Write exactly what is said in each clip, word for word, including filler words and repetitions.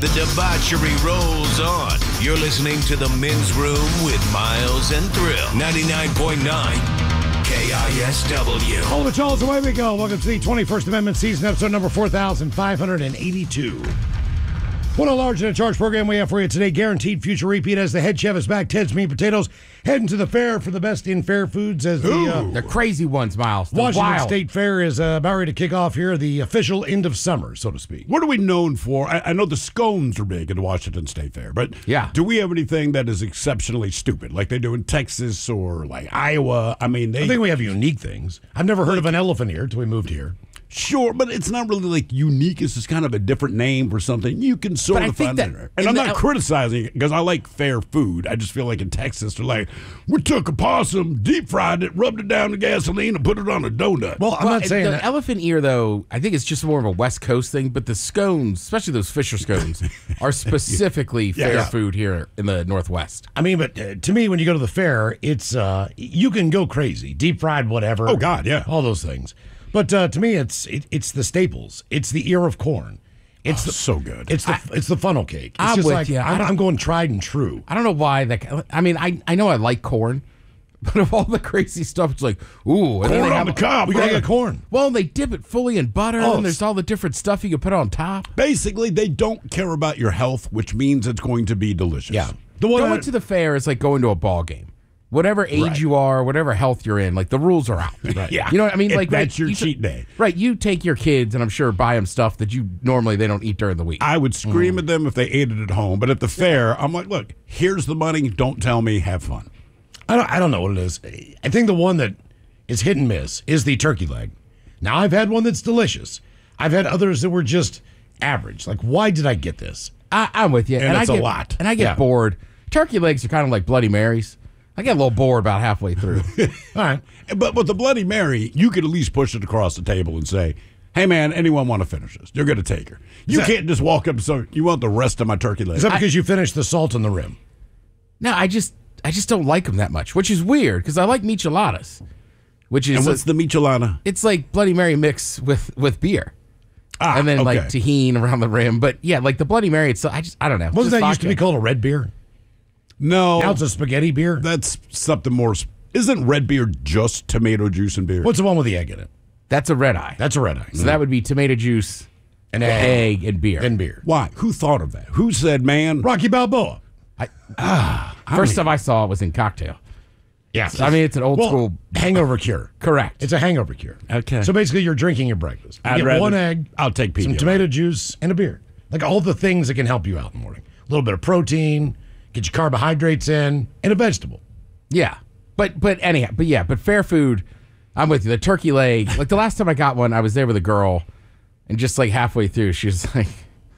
The debauchery rolls on. You're listening to The Men's Room with Miles and Thrill. ninety-nine point nine K I S W. Hold the Charles, away we go. Welcome to the twenty-first Amendment season, episode number four thousand five hundred eighty-two. What a large and a charge program we have for you today. Guaranteed future repeat as the head chef is back. Ted's Meat Potatoes heading to the fair for the best in fair foods as the uh, the crazy ones, Miles. The Washington wild. State Fair is uh, about ready to kick off here, the official end of summer, so to speak. What are we known for? I, I know the scones are big at the Washington State Fair, but yeah. do we have anything that is exceptionally stupid, like they do in Texas or like Iowa? I mean, they, I think we have unique things. I've never heard of an elephant ear until we moved here. Sure, but it's not really like unique. It's just kind of a different name for something. You can sort But I of think find that it. And in I'm the not el- criticizing it because I like fair food. I just feel like in Texas, they're like, we took a possum, deep fried it, rubbed it down in gasoline, and put it on a donut. Well, I'm Well, not saying the that. elephant ear, though, I think it's just more of a West Coast thing, but the scones, especially those Fisher scones, are specifically Yeah, fair yeah. food here in the Northwest. I mean, but uh, to me, when you go to the fair, it's uh, you can go crazy, deep fried, whatever. Oh, God, yeah. all those things. But uh, to me, it's it, it's the staples. It's the ear of corn. It's Oh, the, so good. It's the it's the funnel cake. It's I'm just with like you. I I'm, don't- I'm going tried and true. I don't know why. That, I mean, I, I know I like corn, but of all the crazy stuff, it's like, ooh. And then Corn they on have- the cob, We gotta brother. get corn. Well, they dip it fully in butter, Oh, and there's all the different stuff you can put on top. Basically, they don't care about your health, which means it's going to be delicious. Yeah, the one Going that- to the fair is like going to a ball game. Whatever age Right. you are, whatever health you're in, like the rules are out. Right. Yeah. You know what I mean? If Like that's right, your you cheat day. Right. You take your kids and I'm sure buy them stuff that you normally they don't eat during the week. I would scream Mm. at them if they ate it at home, but at the fair, I'm like, look, here's the money. Don't tell me. Have fun. I don't I don't know what it is. I think the one that is hit and miss is the turkey leg. Now I've had one that's delicious. I've had others that were just average. Like, why did I get this? I, I'm with you, And it's I a get, lot. And I get Yeah. bored. Turkey legs are kind of like Bloody Marys. I get a little bored about halfway through. All right. But with the Bloody Mary, you could at least push it across the table and say, hey, man, anyone want to finish this? You're going to take her. You that- can't just walk up and say, you want the rest of my turkey leg? Is that because you finished the salt on the rim? No, I just I just don't like them that much, which is weird because I like micheladas, which is and what's the michelada? it's like Bloody Mary mix with with beer. Ah, and then okay. like tahini around the rim, but yeah, like the Bloody Mary. It's I just I don't know. Wasn't Just that used to be vodka. called a red beer? No, Now it's a spaghetti beer. that's something more. sp- Isn't red beer just tomato juice and beer? What's the one with the egg in it? That's a red eye. That's a red eye. So that would be tomato juice, An egg, egg. and beer. And beer. Why? Who thought of that? Who said, man? Rocky Balboa. First time I saw it was in cocktail. Yeah. I mean, it's an old Well, school. hangover cure. Correct. It's a hangover cure. Okay. So basically, you're drinking your breakfast. You I'd get rather- one egg, I'll take some Pedialyte. tomato juice, and a beer. Like all the things that can help you out in the morning. A little bit of protein, get your carbohydrates in, and a vegetable. Yeah, but but anyhow, but yeah, but fair food. I'm with you. The turkey leg. Like the last time I got one, I was there with a girl, and just like halfway through, she was like,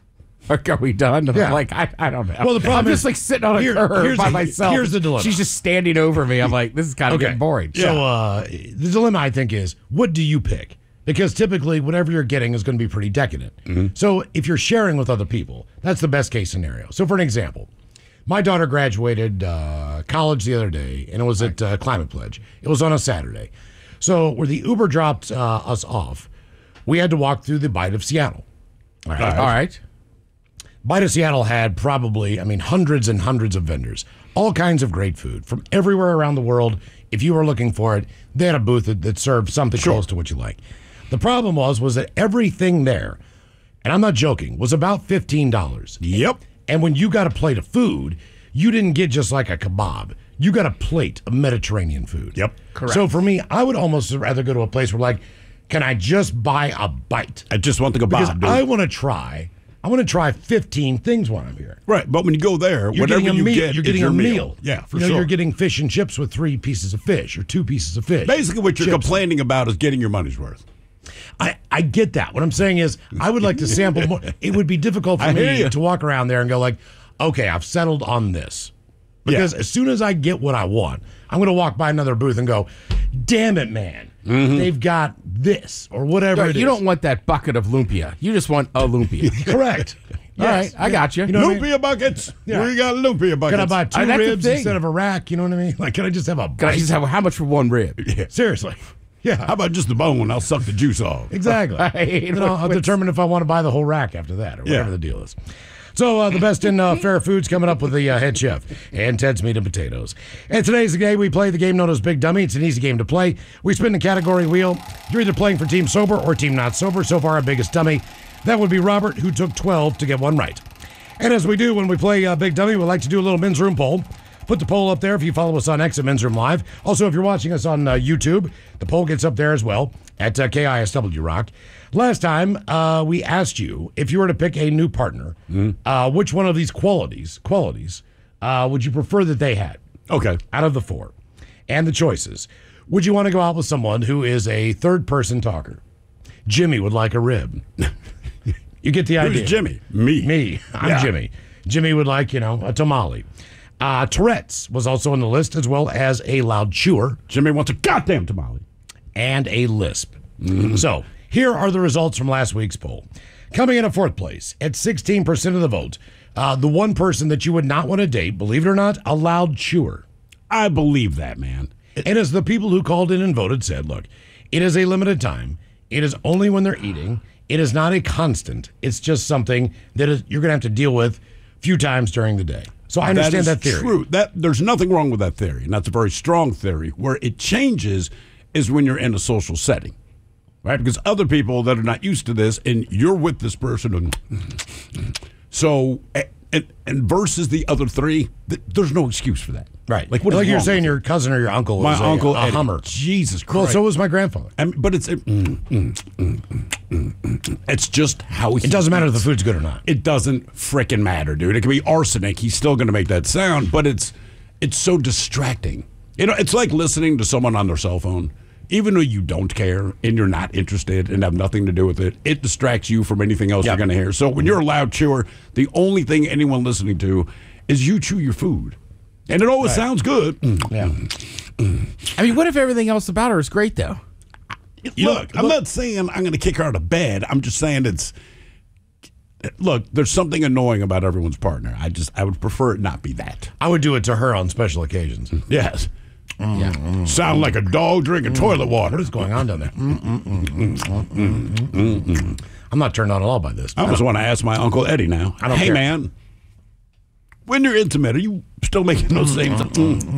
"Are we done?" And Yeah. I'm like, I, I don't know. Well, the problem I'm is- just like sitting on a here- curb here's by the- myself. here's the dilemma. She's just standing over me. I'm like, this is kind of Okay. getting boring. So uh, the dilemma, I think, is what do you pick? Because typically, whatever you're getting is going to be pretty decadent. So if you're sharing with other people, that's the best case scenario. So for an example, my daughter graduated uh, college the other day, and it was at uh, Climate Pledge. It was on a Saturday. So where the Uber dropped uh, us off, we had to walk through the Bite of Seattle. All right. All right. Bite of Seattle had probably, I mean, hundreds and hundreds of vendors, all kinds of great food from everywhere around the world. If you were looking for it, they had a booth that, that served something close to what you like. The problem was, was that everything there, and I'm not joking, was about fifteen dollars. Yep. And when you got a plate of food, you didn't get just like a kebab. You got a plate of Mediterranean food. Yep. Correct. So for me, I would almost rather go to a place where, like, can I just buy a bite? I just want the Because kebab, dude. I want to try. I want to try fifteen things while I'm here. Right, but when you go there, You're whatever getting a you meal. get You're is getting your a meal. Yeah, for you know, sure. You're getting fish and chips with three pieces of fish or two pieces of fish. Basically, what you're Chips. complaining about is getting your money's worth. I, I get that. What I'm saying is, I would like to sample more. It would be difficult for I hear me you. to walk around there and go like, okay, I've settled on this. Because Yeah. as soon as I get what I want, I'm going to walk by another booth and go, damn it, man. They've got this or whatever No, it you is. don't want that bucket of lumpia. You just want a lumpia. Correct. All right, I got you. You know what I mean? Lumpia buckets. Yeah. We got lumpia buckets. Can I buy two Uh, that's the ribs thing. instead of a rack? You know what I mean? Like, can I just have a Can I bite? just have how much for one rib? Seriously. Yeah. How about just the bone? I'll suck the juice off. Exactly. Right. Then I'll, I'll What's- determine if I want to buy the whole rack after that or whatever Yeah. the deal is. So uh, the best in uh, fair foods coming up with the uh, head chef and Ted's Meat and Potatoes. And today's the game we play the game known as Big Dummy. It's an easy game to play. We spin the category wheel. You're either playing for Team Sober or Team Not Sober. So far, our biggest dummy, that would be Robert, who took twelve to get one right. And as we do when we play uh, Big Dummy, we like to do a little men's room poll. Put the poll up there if you follow us on X at Men's Room Live. Also, if you're watching us on uh, YouTube, the poll gets up there as well at uh, K I S W Rock. Last time, uh, we asked you if you were to pick a new partner, mm-hmm. uh, which one of these qualities qualities uh, would you prefer that they had? Okay. Out of the four. And the choices. Would you want to go out with someone who is a third-person talker? Jimmy would like a rib. You get the idea. Who's Jimmy? Me. Me. I'm Yeah. Jimmy. Jimmy would like, you know, a tamale. Uh, Tourette's was also on the list, as well as a loud chewer. Jimmy wants a goddamn tamale. And a lisp. Mm. So, here are the results from last week's poll. Coming in at fourth place, at sixteen percent of the vote, uh, the one person that you would not want to date, believe it or not, a loud chewer. I believe that, man. And as the people who called in and voted said, look, it is a limited time. It is only when they're eating. It is not a constant. It's just something that is, you're going to have to deal with a few times during the day. So I understand that, that is theory. True. That there's nothing wrong with that theory, and that's a very strong theory. Where it changes is when you're in a social setting, right? Because other people that are not used to this, and you're with this person, and so and, and versus the other three, th- there's no excuse for that, Right. Like what? Like is you're wrong saying with your cousin or your uncle my was a, uncle a Eddie. Hummer. Jesus Christ. Well, so was my grandfather. I mean, but it's it, mm, mm, mm, mm, mm, mm. It's just how he It doesn't matter if the eats. food's good or not. It doesn't frickin' matter, dude. It could be arsenic. He's still going to make that sound, but it's it's so distracting. You know, it's like listening to someone on their cell phone. Even though you don't care and you're not interested and have nothing to do with it, it distracts you from anything else Yep. you're going to hear. So when you're a loud chewer, the only thing anyone listening to is you chew your food. And it always sounds good. Yeah. I mean, what if everything else about her is great, though? Look, I'm not saying I'm going to kick her out of bed. I'm just saying it's. Look, there's something annoying about everyone's partner. I just, I would prefer it not be that. I would do it to her on special occasions. Yes. Yeah. Sound like a dog drinking toilet water. What is going on down there? Mm, mm, mm, mm, mm, mm, mm, mm. I'm not turned on at all by this. I almost want to ask my Uncle Eddie now. I don't hey, care. man, when you're intimate, are you still making those same sounds?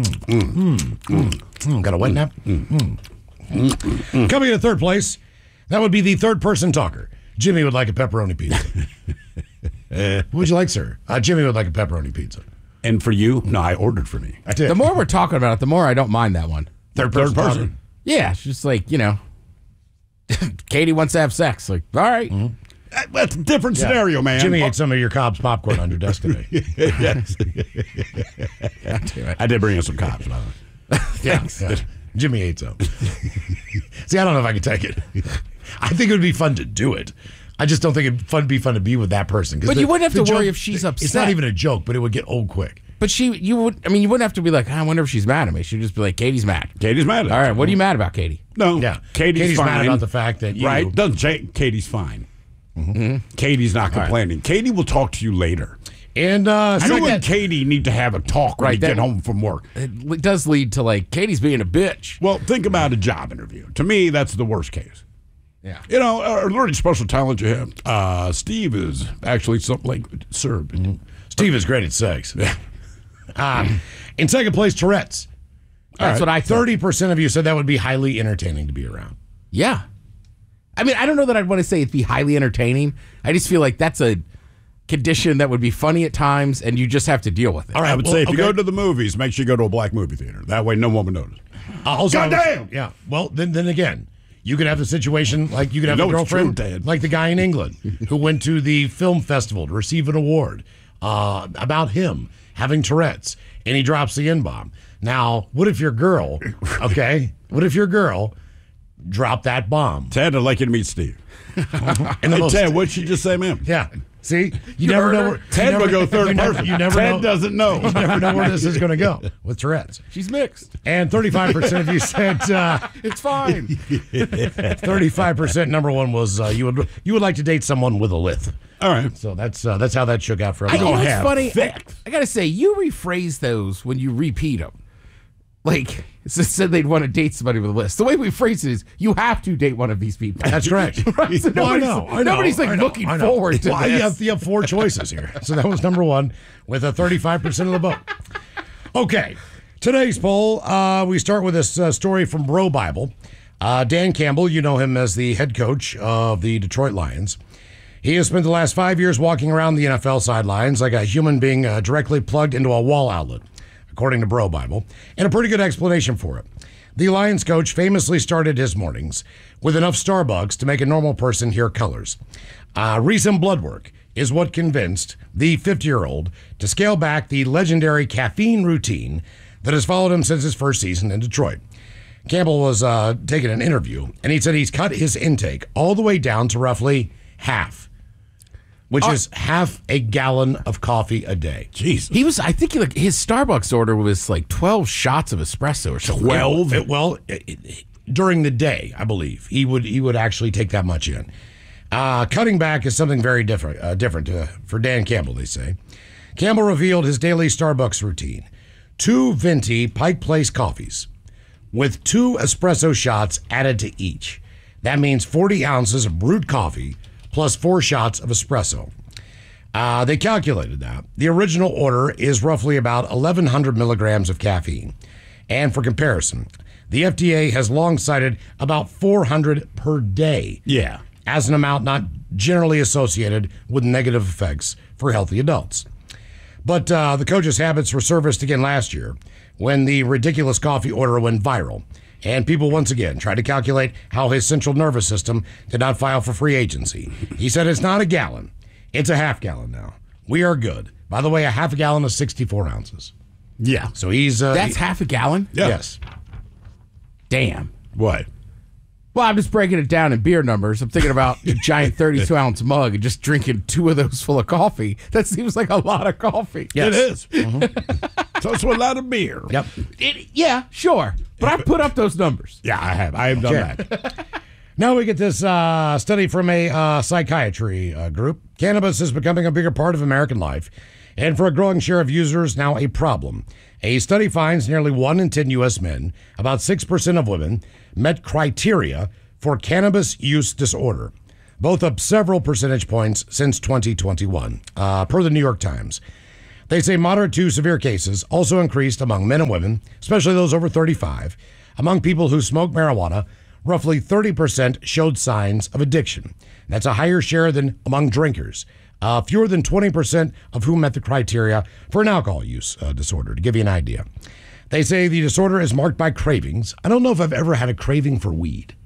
Mm, got a wet nap? Mm. Mm. Coming in third place, that would be the third person talker. Jimmy would like a pepperoni pizza. What would you like, sir? Uh, Jimmy would like a pepperoni pizza. And for you? No, I ordered for me. I did. The more we're talking about it, the more I don't mind that one. third person. Third person. talker. Yeah, it's just like, you know, Katie wants to have sex. Like, all right. Uh, That's a different Yeah. scenario, man. Jimmy ate some of your Cobb's popcorn on your desk today. Yes. I did bring in some cops, by the way. Yeah, yeah. Jimmy ate some. See, I don't know if I could take it. I think it would be fun to do it. I just don't think it'd fun be fun to be with that person. 'Cause But the- you wouldn't have the to worry joke- if she's It's upset. not even a joke, but it would get old quick. But she, you would, I mean, you wouldn't have to be like, I wonder if she's mad at me. She'd just be like, Katie's mad. Katie's mad at All right, us. what are you mad about, Katie? No. Yeah, Katie's, Katie's fine. mad about the fact that you Right? Doesn't say Katie's fine. Mm-hmm. Katie's not complaining. Katie will talk to you later. And uh, You second- and Katie need to have a talk when Right, you get that- home from work. It l- does lead to like, Katie's being a bitch. Well, think about a job interview. To me, that's the worst case. Yeah. You know, uh, learning special talent you have. Uh, Steve is actually something like, sir. but- Steve is great at sex. um, in second place, Tourette's. That's what I thought. thirty percent of you said that would be highly entertaining to be around. Yeah. I mean, I don't know that I'd want to say it'd be highly entertaining. I just feel like that's a condition that would be funny at times, and you just have to deal with it. All right, I would well, say if you okay. go to the movies, make sure you go to a black movie theater. That way no one would notice. Uh, also, Goddamn! Yeah. Well, then then again, you could have the situation like you could have know a it's true, girlfriend Dad. like the guy in England who went to the film festival to receive an award uh, about him having Tourette's, and he drops the N-bomb. Now, what if your girl, okay, what if your girl dropped that bomb? Ted, I'd like you to meet Steve. And the Hey, most- Ted, what'd she just say, ma'am? Yeah. See, you never know where Ted you never, would go third you never, person. You never Ted know, doesn't know. You never know where this is going to go with Tourette's. She's mixed. And thirty-five percent of you said uh, It's fine. thirty-five percent. Number one was uh, you would you would like to date someone with a lith. All right. So that's uh, that's how that shook out for I, us. you know what's have funny? I, facts. I got to say, you rephrase those when you repeat them. Like, said they'd want to date somebody with a list. The way we phrase it is, you have to date one of these people. That's correct. Right? So Well, I nobody's, know, I know, nobody's like I know, looking I know. forward to well, this. You have, you have four choices here. So that was number one with a thirty-five percent of the vote. Okay. Today's poll, uh, we start with this uh, story from Bro Bible. Uh, Dan Campbell, you know him as the head coach of the Detroit Lions. He has spent the last five years walking around the N F L sidelines like a human being uh, directly plugged into a wall outlet, according to Bro Bible, and a pretty good explanation for it. The Lions coach famously started his mornings with enough Starbucks to make a normal person hear colors. Uh, recent blood work is what convinced the fifty-year-old to scale back the legendary caffeine routine that has followed him since his first season in Detroit. Campbell was uh, taking an interview, and he said he's cut his intake all the way down to roughly half, which Uh, is half a gallon of coffee a day. Jesus. He was, I think, like his Starbucks order was like twelve shots of espresso or something. Twelve. It, well, it, it, during the day, I believe he would he would actually take that much in. Uh, cutting back is something very different. Uh, different uh, for Dan Campbell, they say. Campbell revealed his daily Starbucks routine: two venti Pike Place coffees, with two espresso shots added to each. That means forty ounces of brewed coffee plus four shots of espresso. Uh, they calculated that. The original order is roughly about eleven hundred milligrams of caffeine. And for comparison, the F D A has long cited about four hundred per day Yeah. as an amount not generally associated with negative effects for healthy adults. But uh, the coach's habits were serviced again last year when the ridiculous coffee order went viral. And people once again tried to calculate how his central nervous system did not file for free agency. He said it's not a gallon, it's a half gallon now. We are good. By the way, a half a gallon is sixty-four ounces. Yeah. So he's... Uh, That's he- half a gallon? Yeah. Yes. Damn. What? Well, I'm just breaking it down in beer numbers. I'm thinking about a giant thirty-two ounce mug and just drinking two of those full of coffee. That seems like a lot of coffee. Yes. It is. Mm-hmm. So it's a lot of beer. Yep. It, yeah, sure. But I put up those numbers. Yeah, I have. I have done Okay. that. Now we get this uh, study from a uh, psychiatry uh, group. Cannabis is becoming a bigger part of American life, and for a growing share of users, now a problem. A study finds nearly one in ten U S men, about six percent of women, met criteria for cannabis use disorder, both up several percentage points since twenty twenty-one, uh, per the New York Times. They say moderate to severe cases also increased among men and women, especially those over thirty-five. Among people who smoke marijuana, roughly thirty percent showed signs of addiction. That's a higher share than among drinkers. Uh, fewer than twenty percent of whom met the criteria for an alcohol use uh, disorder, to give you an idea. They say the disorder is marked by cravings. I don't know if I've ever had a craving for weed.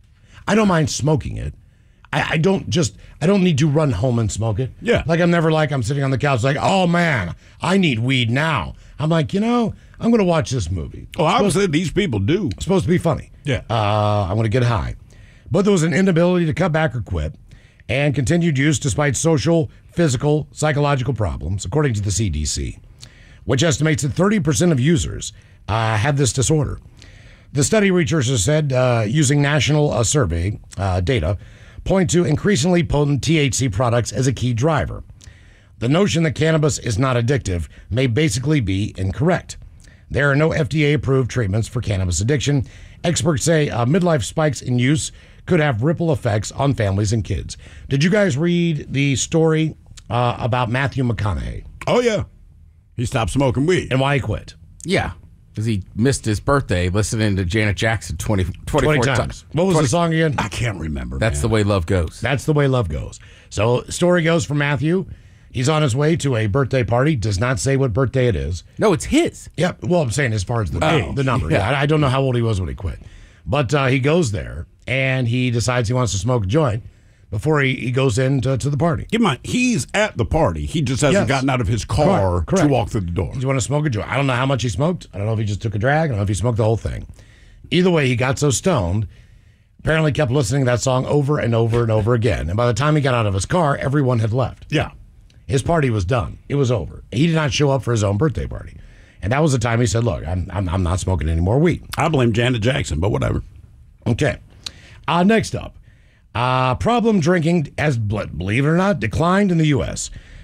I don't mind smoking it. I, I don't just, I don't need to run home and smoke it. Yeah. Like I'm never like, I'm sitting on the couch like, oh man, I need weed now. I'm like, you know, I'm going to watch this movie. Well, obviously, these people do. It's supposed to be funny. Yeah. Uh, I'm going to get high. But there was an inability to cut back or quit, and continued use despite social, physical, psychological problems, according to the C D C, which estimates that thirty percent of users uh, have this disorder. The study researchers said, uh, using national uh, survey uh, data, point to increasingly potent T H C products as a key driver. The notion that cannabis is not addictive may basically be incorrect. There are no F D A-approved treatments for cannabis addiction. Experts say uh, midlife spikes in use could have ripple effects on families and kids. Did you guys read the story uh, about Matthew McConaughey Oh, yeah. He stopped smoking weed. and why he quit? Yeah. Because he missed his birthday listening to Janet Jackson twenty, twenty-four twenty times. times. What was twenty the song again? I can't remember. That's the man. way love goes. That's the way love goes. So, story goes for Matthew. He's on his way to a birthday party. Does not say what birthday it is. No, it's his. Yep. Well, I'm saying as far as the Oh, the number. yeah. Yeah. I, I don't know how old he was when he quit, but uh, he goes there and he decides he wants to smoke a joint before he, he goes into to the party. Keep in mind, he's at the party. He just hasn't Yes. gotten out of his car Correct, correct. to walk through the door. Do you want to smoke a joint? I don't know how much he smoked. I don't know if he just took a drag. I don't know if he smoked the whole thing. Either way, he got so stoned, apparently kept listening to that song over and over and over again. And by the time he got out of his car, everyone had left. Yeah. His party was done. It was over. He did not show up for his own birthday party. And that was the time he said, look, I'm, I'm, I'm not smoking any more weed. I blame Janet Jackson, but whatever. Okay. Uh, next up, uh, problem drinking has, believe it or not, declined in the U S.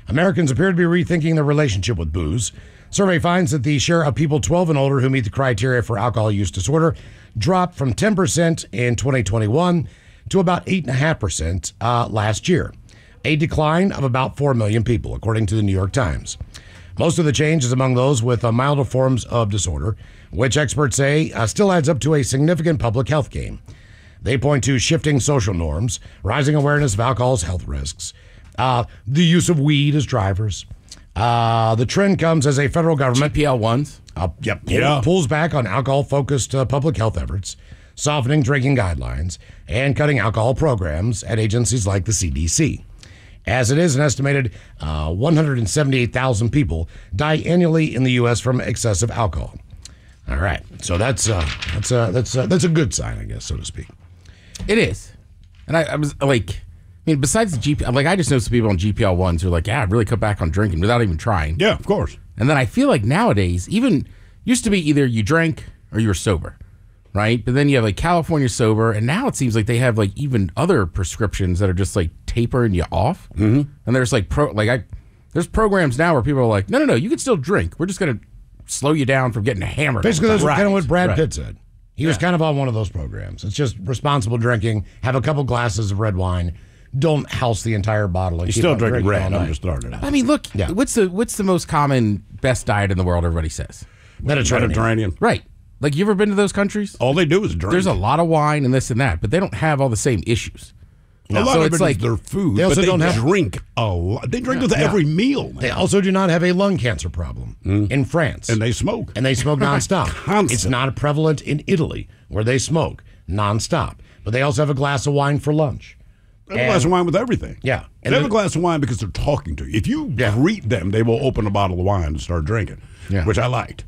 Americans appear to be rethinking their relationship with booze. Survey finds that the share of people twelve and older who meet the criteria for alcohol use disorder dropped from ten percent in twenty twenty-one to about eight point five percent uh, last year, a decline of about four million people, according to the New York Times. Most of the change is among those with uh, milder forms of disorder, which experts say uh, still adds up to a significant public health gain. They point to shifting social norms, rising awareness of alcohol's health risks, uh, the use of weed as drivers. Uh, the trend comes as a federal government G P L ones. Uh, yep, Yeah. pulls back on alcohol-focused uh, public health efforts, softening drinking guidelines, and cutting alcohol programs at agencies like the C D C. As it is, an estimated uh, one hundred seventy-eight thousand people die annually in the U S from excessive alcohol. All right, so that's uh, that's uh, that's uh, that's a good sign, I guess, so to speak. It is. And I, I was like, I mean, besides the G P L, like I just know some people on G P L ones who are like, yeah, I really cut back on drinking without even trying. Yeah, of course. And then I feel like nowadays, even used to be either you drank or you were sober, right? But then you have like California sober, and now it seems like they have like even other prescriptions that are just like tapering you off. Mm-hmm. And there's like pro, like I, there's programs now where people are like, no, no, no, you can still drink. We're just gonna slow you down from getting hammered. Basically, that's right. kind of what Brad right. Pitt said. He was kind of on one of those programs. It's just responsible drinking, have a couple glasses of red wine, don't house the entire bottle. And You keep still on drinking drinking red. all I'm night. just starting out. I mean, look, Yeah. what's the what's the most common best diet in the world? Everybody says, Mediterranean. Mediterranean. right? Like you ever been to those countries? All they do is drink. There's a lot of wine and this and that, but they don't have all the same issues. a lot So of it's it like- is their food, They also but they don't have- drink a lot. They drink with every meal, man. They also do not have a lung cancer problem in France. And they smoke. And they smoke nonstop. Constant. It's not prevalent in Italy, where they smoke nonstop. But they also have a glass of wine for lunch. They have a glass of wine with everything. Yeah. They And have the- a glass of wine because they're talking to you. If you Yeah. greet them, they will open a bottle of wine and start drinking, Yeah. which I liked.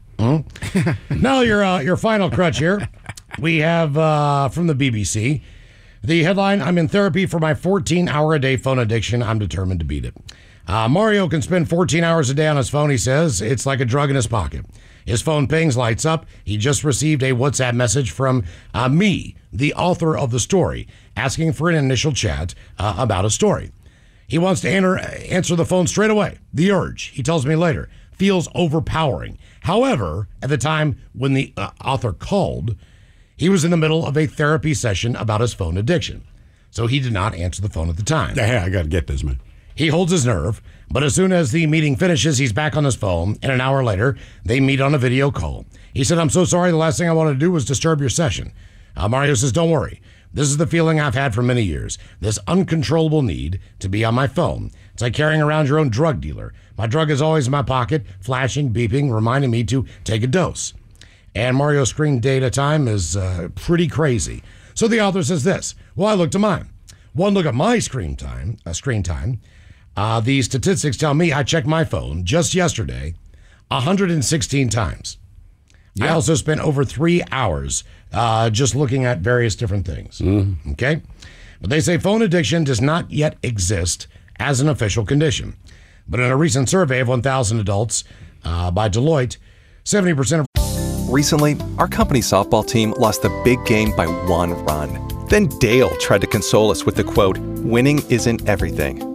Now your uh, your final crutch here. We have uh, from the B B C. The headline, I'm in therapy for my fourteen-hour-a-day phone addiction. I'm determined to beat it. Uh, Mario can spend fourteen hours a day on his phone, he says. It's like a drug in his pocket. His phone pings, lights up. He just received a WhatsApp message from uh, me, the author of the story, asking for an initial chat uh, about a story. He wants to enter, answer the phone straight away. The urge, he tells me later, feels overpowering. However, at the time when the uh, author called, he was in the middle of a therapy session about his phone addiction. So he did not answer the phone at the time. Hey, I got to get this, man. He holds his nerve, but as soon as the meeting finishes, he's back on his phone, and an hour later, they meet on a video call. He said, I'm so sorry, the last thing I wanted to do was disturb your session. Uh, Mario says, don't worry. This is the feeling I've had for many years, this uncontrollable need to be on my phone. It's like carrying around your own drug dealer. My drug is always in my pocket, flashing, beeping, reminding me to take a dose. And Mario's screen data time is uh, pretty crazy. So the author says this, well, I looked at mine. One look at my screen time, uh, screen time, uh, the statistics tell me I checked my phone just yesterday one hundred sixteen times. I also spent over three hours uh, just looking at various different things. Okay? But they say phone addiction does not yet exist as an official condition. But in a recent survey of one thousand adults uh, by Deloitte, seventy percent of Recently, our company softball team lost a big game by one run. Then Dale tried to console us with the quote, "Winning isn't everything."